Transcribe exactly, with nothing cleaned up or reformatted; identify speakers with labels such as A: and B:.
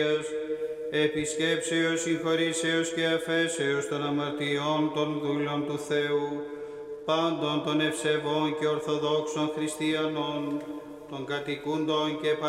A: επισκέψεως, συγχωρήσεως και αφέσεως των αμαρτιών των δούλων του Θεού, πάντων των ευσεβών και ορθοδόξων χριστιανών, των κατοικούντων και